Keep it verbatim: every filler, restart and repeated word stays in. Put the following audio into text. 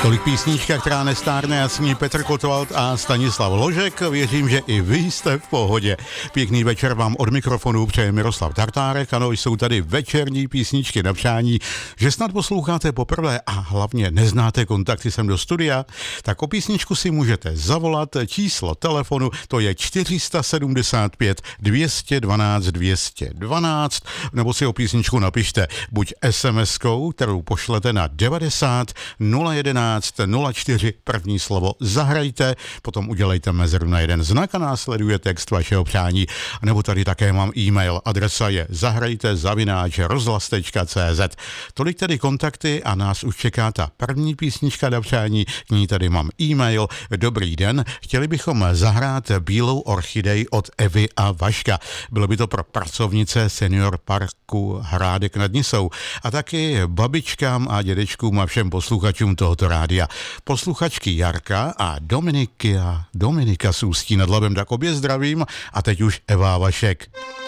Tolik písnička, která nestárne, a s ní Petr Kotwald a Stanislav Ložek. Věřím, že i vy jste v pohodě. Pěkný večer vám od mikrofonu přeje Miroslav Tartárek. Ano, jsou tady večerní písničky na přání, že snad posloucháte poprvé a hlavně neznáte kontakty sem do studia, tak o písničku si můžete zavolat. Číslo telefonu to je čtyři sedm pět dvě jedna dva dvě jedna dva, nebo si o písničku napište buď SMSkou, kterou pošlete na devadesát nula jedenáct nula čtyři, první slovo zahrajte, potom udělejte mezeru na jeden znak a následuje text vašeho přání. Nebo tady také mám e-mail, adresa je zahrajte zavináč rozhlas tečka cé zet. Tolik tedy kontakty a nás už čeká ta první písnička na přání, k ní tady mám e-mail. Dobrý den, chtěli bychom zahrát Bílou orchidej od Evy a Vaška. Bylo by to pro pracovnice Senior Parku Hrádek nad Nisou a taky babičkám a dědečkům a všem posluchačům tohoto rádia. Posluchačky Jarka a Dominiky a Dominika z Ústí nad Labem, tak obě zdravím a teď už Eva a Vašek.